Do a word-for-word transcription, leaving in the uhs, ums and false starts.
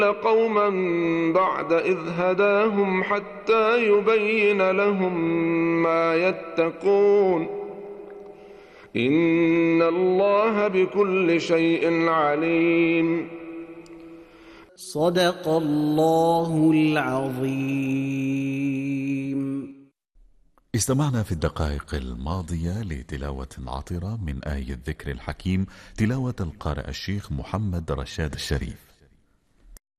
قوما بعد إذ هداهم حتى يبين لهم ما يتقون إن الله بكل شيء عليم. صدق الله العظيم. استمعنا في الدقائق الماضية لتلاوة عطرة من آية الذكر الحكيم، تلاوة القارئ الشيخ محمد رشاد الشريف.